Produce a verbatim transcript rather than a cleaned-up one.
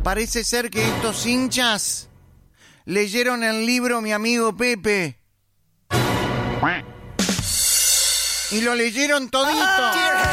Parece ser que estos hinchas leyeron el libro Mi Amigo Pepe. Y lo leyeron todito.